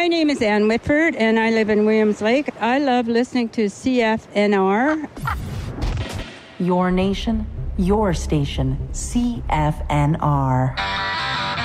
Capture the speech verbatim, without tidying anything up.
My name is Ann Whitford, and I live in Williams Lake. I love listening to C F N R. Your nation, your station, C F N R.